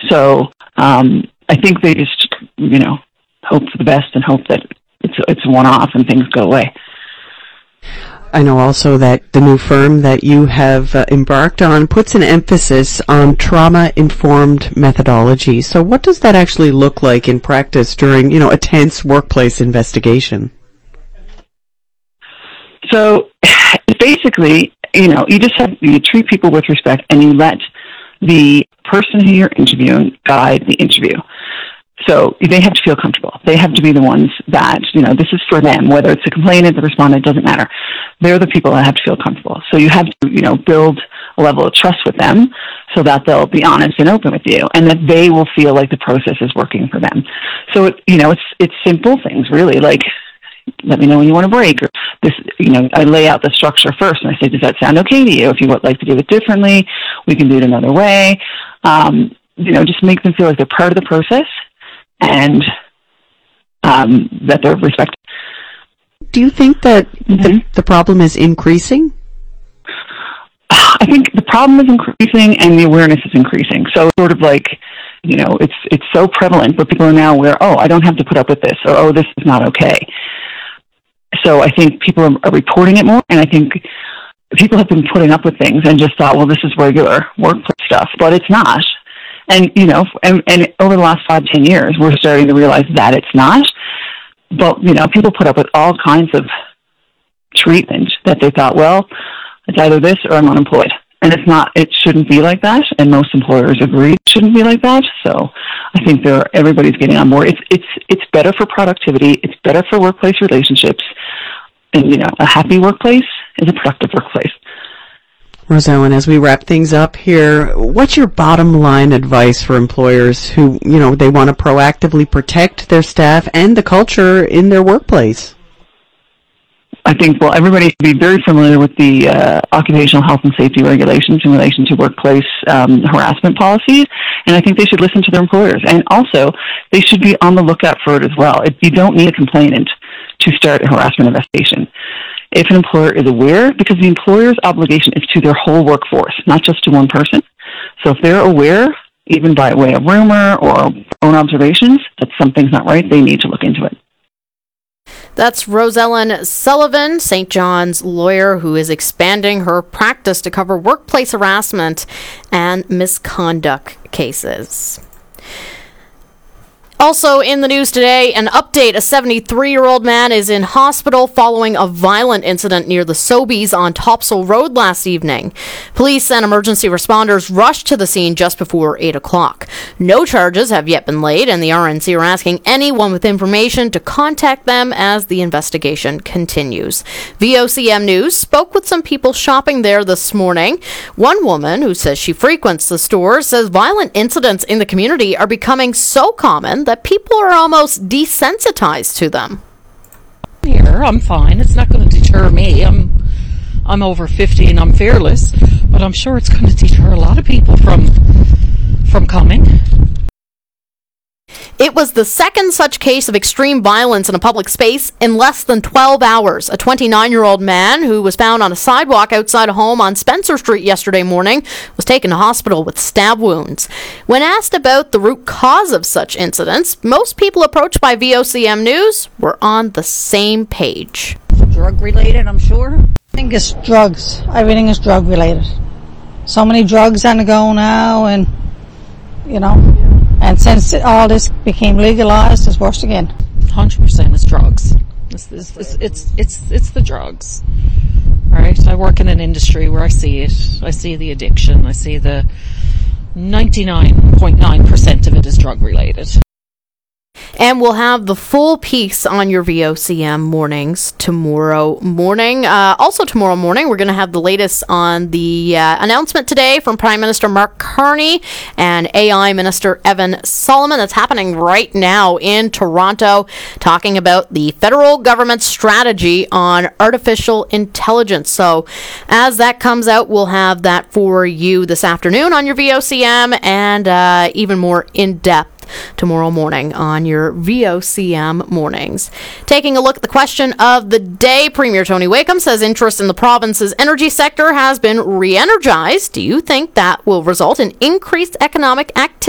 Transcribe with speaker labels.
Speaker 1: So I think they just, hope for the best and hope that it's one-off and things go away.
Speaker 2: I know also that the new firm that you have embarked on puts an emphasis on trauma-informed methodology. So what does that actually look like in practice during, a tense workplace investigation?
Speaker 1: So basically, you treat people with respect and you let the person who you're interviewing guide the interview. So they have to feel comfortable. They have to be the ones that, this is for them, whether it's the complainant, the respondent, doesn't matter. They're the people that have to feel comfortable. So you have to, build a level of trust with them so that they'll be honest and open with you and that they will feel like the process is working for them. So, it's simple things really, like, let me know when you want a break, or this, I lay out the structure first and I say, does that sound okay to you? If you would like to do it differently, we can do it another way. Just make them feel like they're part of the process and that they're respected.
Speaker 2: Do you think that the problem is increasing?
Speaker 1: I think the problem is increasing and the awareness is increasing. So it's sort of like, it's so prevalent, but people are now aware, I don't have to put up with this, or, this is not okay. So I think people are reporting it more, and I think people have been putting up with things and just thought, well, this is regular workplace stuff, but it's not. And, and over the last 5-10 years, we're starting to realize that it's not. But, people put up with all kinds of treatment that they thought, well, it's either this or I'm unemployed. And it's not, it shouldn't be like that. And most employers agree it shouldn't be like that. So I think everybody's getting on board. It's better for productivity. It's better for workplace relationships. And, a happy workplace is a productive workplace.
Speaker 2: Rose-Ellen, as we wrap things up here, what's your bottom line advice for employers who, they want to proactively protect their staff and the culture in their workplace?
Speaker 1: I think, everybody should be very familiar with the occupational health and safety regulations in relation to workplace harassment policies, and I think they should listen to their employers. And also, they should be on the lookout for it as well. You don't need a complainant to start a harassment investigation. If an employer is aware, because the employer's obligation is to their whole workforce, not just to one person. So if they're aware, even by way of rumor or own observations, that something's not right, they need to look into it.
Speaker 3: That's Rose-Ellen Sullivan, St. John's lawyer, who is expanding her practice to cover workplace harassment and misconduct cases. Also in the news today, an update. A 73-year-old man is in hospital following a violent incident near the Sobeys on Topsail Road last evening. Police and emergency responders rushed to the scene just before 8 o'clock. No charges have yet been laid, and the RNC are asking anyone with information to contact them as the investigation continues. VOCM News spoke with some people shopping there this morning. One woman, who says she frequents the store, says violent incidents in the community are becoming so common that people are almost desensitized to them.
Speaker 4: Here, I'm fine. It's not going to deter me. I'm over 50 and I'm fearless, but I'm sure it's going to deter a lot of people from coming.
Speaker 3: It was the second such case of extreme violence in a public space in less than 12 hours. A 29-year-old man who was found on a sidewalk outside a home on Spencer Street yesterday morning was taken to hospital with stab wounds. When asked about the root cause of such incidents, most people approached by VOCM News were on the same page.
Speaker 5: Drug-related, I'm sure. I think it's drugs. Everything is drug-related. So many drugs on the go now, and, and since all this became legalized, it's worse again.
Speaker 4: 100% is drugs. It's the drugs, right? I work in an industry where I see it. I see the addiction. I see the 99.9% of it is drug related.
Speaker 3: And we'll have the full piece on your VOCM mornings tomorrow morning. Also tomorrow morning, we're going to have the latest on the announcement today from Prime Minister Mark Carney and AI Minister Evan Solomon. That's happening right now in Toronto, talking about the federal government's strategy on artificial intelligence. So as that comes out, we'll have that for you this afternoon on your VOCM, and even more in-depth tomorrow morning on your VOCM mornings. Taking a look at the question of the day, Premier Tony Wakeham says interest in the province's energy sector has been re-energized. Do you think that will result in increased economic activity